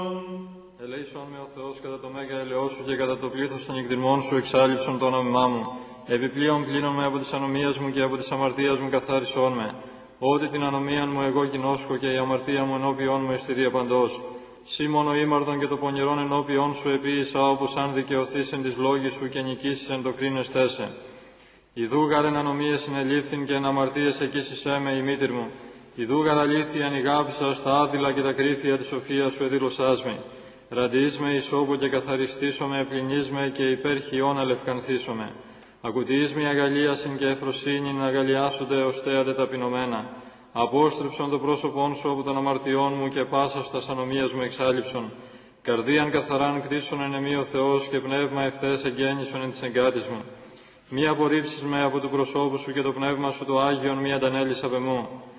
Ελέησον με ο Θεός κατά το μέγα ελαιό σου και κατά το πλήθος των εκδημών σου εξάλληψον το όνομά μου. Επιπλέον πλύνον με από της ανομίας μου και από της αμαρτίας μου καθάρισόν με. Ότι την ανομίαν μου εγώ γινώσκω και η αμαρτία μου ενώπιόν μου εστί διαπαντός. Σύ μόνο ήμαρτον και το πονηρόν ενώπιόν σου επίησα, όπως αν δικαιωθείς εν της λόγης σου και νικήσεις εν το κρίνεσθέ σε. Ιδού γαρ ανομίες συνελήφθην και εν αμαρτίες εκείσισέ με η μήτηρ μου. Ιδού γαρ αλήθεια ανηγάπησα στα άδειλα και τα κρύφια της σοφίας σου εδήλωσάς με. Ραντιείς με ισόπου και καθαριστήσομαι, πλυνείς με και υπέρ χιών αλευκανθήσομαι. Ακουτιείς με αγαλίασιν και εφροσύνην αγαλιάσονται ως θέατε ταπεινωμένα. Απόστρεψον το πρόσωπόν σου από των αμαρτιών μου και πάσα στα ανομίας μου εξάλληψον. Καρδίαν καθαράν κτίσον εν εμεί ο Θεός και πνεύμα ευθές εγγέννησον εν της εγκάτης μου. Μη απορρίψεις με από του προσώπου σου και το πνεύμα σου το Άγιον μη αντανέλεις απ' εμού.